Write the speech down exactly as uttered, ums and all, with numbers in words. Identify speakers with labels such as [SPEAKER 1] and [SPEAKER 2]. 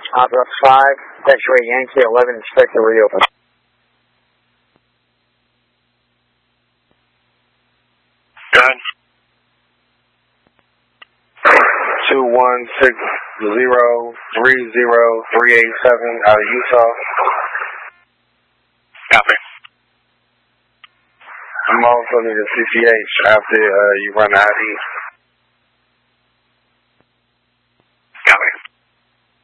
[SPEAKER 1] Opera five, X-ray Yankee eleven, expect to reopen.
[SPEAKER 2] Go ahead. two one six zero three zero three eight seven out of Utah.
[SPEAKER 3] Copy.
[SPEAKER 2] I'm also need a C C H after uh, you run the I D.